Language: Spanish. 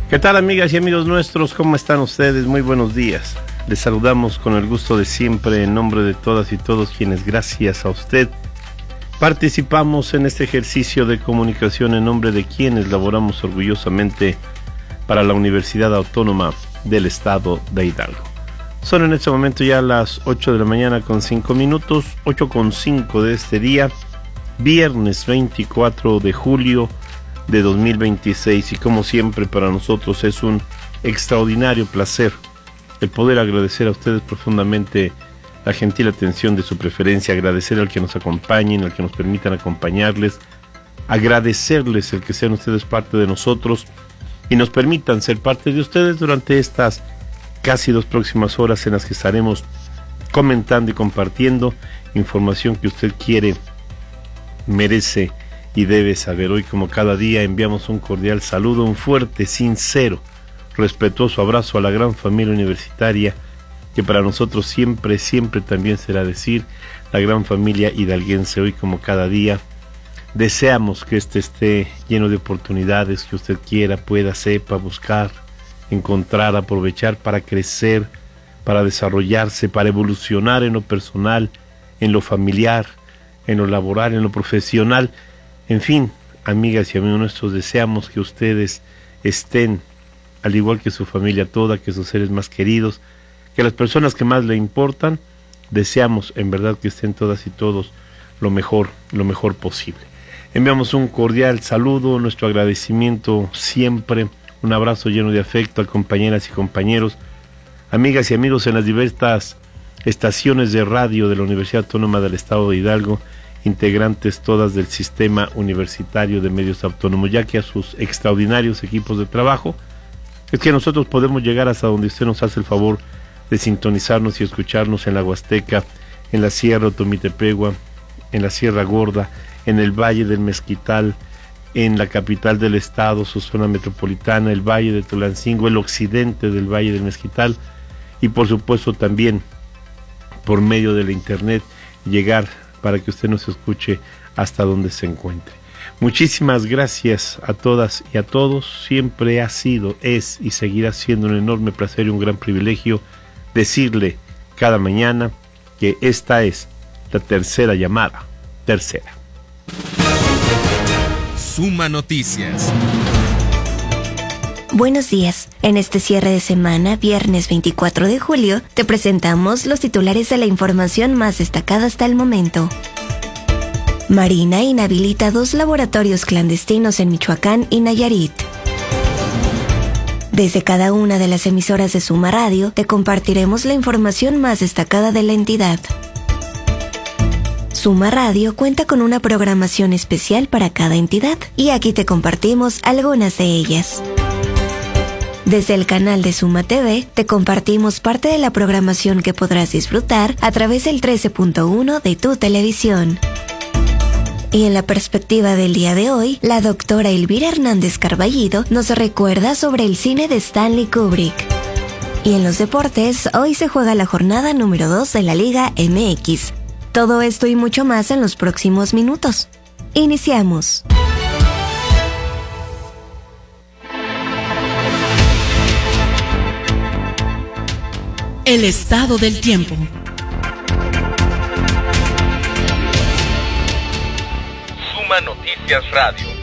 ¿Qué tal, amigas y amigos nuestros? ¿Cómo están ustedes? Muy buenos días. Les saludamos con el gusto de siempre en nombre de todas y todos quienes, gracias a usted, participamos en este ejercicio de comunicación en nombre de quienes laboramos orgullosamente para la Universidad Autónoma del Estado de Hidalgo. Son en este momento ya las 8 de la mañana con 5 minutos, 8:05 de este día, viernes 24 de julio de 2026, y como siempre para nosotros es un extraordinario placer el poder agradecer a ustedes profundamente la gentil atención de su preferencia, agradecer al que nos acompañen, al que nos permitan acompañarles, agradecerles el que sean ustedes parte de nosotros y nos permitan ser parte de ustedes durante estas casi 2 próximas horas en las que estaremos comentando y compartiendo información que usted quiere, merece y debe saber. Hoy, como cada día, enviamos un cordial saludo, un fuerte, sincero, respetuoso abrazo a la gran familia universitaria, que para nosotros siempre, siempre también será decir la gran familia hidalguense. Hoy, como cada día, deseamos que esté lleno de oportunidades, que usted quiera, pueda, sepa, buscar, encontrar, aprovechar para crecer, para desarrollarse, para evolucionar en lo personal, en lo familiar, en lo laboral, en lo profesional. En fin, amigas y amigos nuestros, deseamos que ustedes estén, al igual que su familia toda, que sus seres más queridos, que las personas que más le importan, deseamos en verdad que estén todas y todos lo mejor posible. Enviamos un cordial saludo, nuestro agradecimiento siempre, un abrazo lleno de afecto a compañeras y compañeros, amigas y amigos en las diversas estaciones de radio de la Universidad Autónoma del Estado de Hidalgo, integrantes todas del Sistema Universitario de Medios Autónomos, ya que a sus extraordinarios equipos de trabajo es que nosotros podemos llegar hasta donde usted nos hace el favor de sintonizarnos y escucharnos en la Huasteca, en la Sierra Otomitepegua, en la Sierra Gorda, en el Valle del Mezquital, en la capital del estado, su zona metropolitana, el Valle de Tulancingo, el occidente del Valle del Mezquital, y por supuesto también por medio de la internet llegar para que usted nos escuche hasta donde se encuentre. Muchísimas gracias a todas y a todos. Siempre ha sido, es y seguirá siendo un enorme placer y un gran privilegio decirle cada mañana que esta es la tercera llamada, tercera. Suma Noticias. Buenos días. En este cierre de semana, viernes 24 de julio, te presentamos los titulares de la información más destacada hasta el momento. Marina inhabilita 2 laboratorios clandestinos en Michoacán y Nayarit. Desde cada una de las emisoras de Suma Radio, te compartiremos la información más destacada de la entidad. Suma Radio cuenta con una programación especial para cada entidad, y aquí te compartimos algunas de ellas. Desde el canal de Suma TV, te compartimos parte de la programación que podrás disfrutar a través del 13.1 de tu televisión. Y en la perspectiva del día de hoy, la doctora Elvira Hernández Carballido nos recuerda sobre el cine de Stanley Kubrick. Y en los deportes, hoy se juega la jornada número 2 de la Liga MX. Todo esto y mucho más en los próximos minutos. Iniciamos. El estado del tiempo. Suma Noticias Radio.